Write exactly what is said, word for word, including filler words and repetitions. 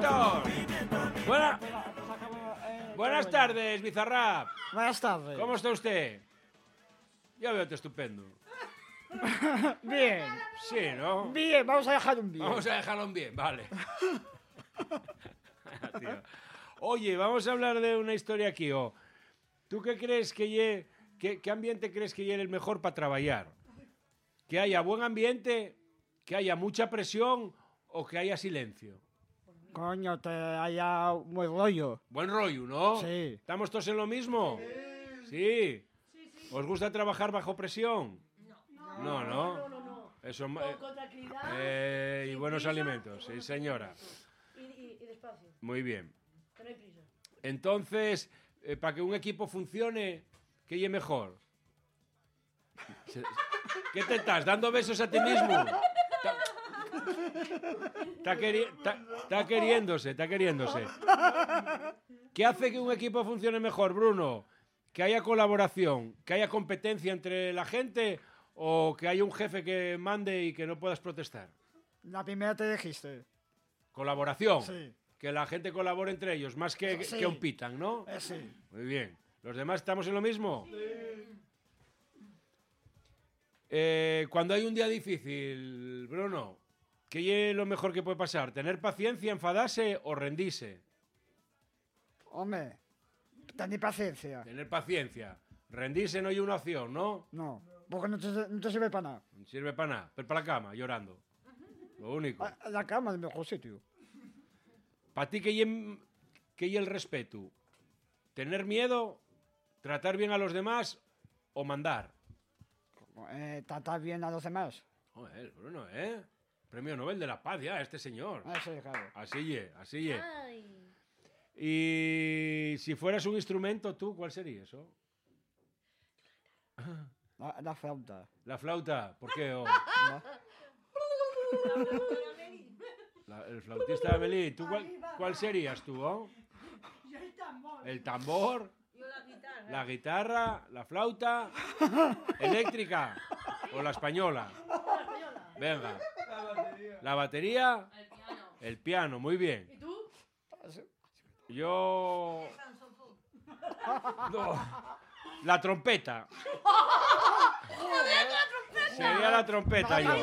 ¡Quietos! Buena... Buenas tardes, Bizarrap. Buenas tardes. ¿Cómo está usted? Yo veo estupendo. Bien. Sí, ¿no? Bien, vamos a dejar un bien. Vamos a dejarlo en bien, vale. Tío. Oye, vamos a hablar de una historia aquí. Oh. ¿Tú qué crees que ye, qué, qué ambiente crees que lleve el mejor para trabajar? ¿Que haya buen ambiente, que haya mucha presión o que haya silencio? Coño, te haya un buen rollo. Buen rollo, ¿no? Sí. ¿Estamos todos en lo mismo? Sí. ¿Sí? ¿Os gusta trabajar bajo presión? No. No, ¿no? No, no, no. Eso, Con, eh, con tranquilidad. eh, y sin buenos prisa. alimentos, sí, señora. Y, y, y despacio, Muy bien. que no hay prisa. Entonces, eh, para que un equipo funcione, ¿qué es mejor? Se- ¿Qué te estás? ¿Dando besos a ti mismo? Está queri- ta- ta queriéndose, está queriéndose. ¿Qué hace que un equipo funcione mejor, Bruno? ¿Que haya colaboración, que haya competencia entre la gente o que haya un jefe que mande y que no puedas protestar? La primera te dijiste. Colaboración. Sí. Que la gente colabore entre ellos, más que, Sí. que un pitan, ¿no? Eh, sí. Muy bien. ¿Los demás estamos en lo mismo? Eh, cuando hay un día difícil, Bruno, ¿qué es lo mejor que puede pasar? ¿Tener paciencia, enfadarse o rendirse? Hombre, tené paciencia. Tener paciencia. Rendirse no hay una opción, ¿no? No, porque no te, no te sirve para nada. No sirve para nada. Pero para la cama, llorando. Lo único. A- La cama es el mejor sitio. ¿Para ti qué es el respeto? ¿Tener miedo? ¿Tratar bien a los demás o mandar? Eh, tratar bien a los demás. Joder, Bruno, ¿eh? Premio Nobel de la Paz ya, este señor. Ah, sí, claro. Así ye, así ye. Ay. Y si fueras un instrumento, ¿tú cuál sería eso? La, la flauta. La flauta, ¿por qué? Oh, ¿No? la- el flautista de Amelie, ¿tú cuál, cuál serías tú? Oh? Yo el tambor. ¿El tambor? Yo la guitarra. ¿La guitarra? ¿La flauta? ¿Eléctrica? ¿O la española? La española. Venga. ¿La batería? El piano. El piano, muy bien. ¿Y tú? Yo... No. La trompeta. Sería la trompeta yo.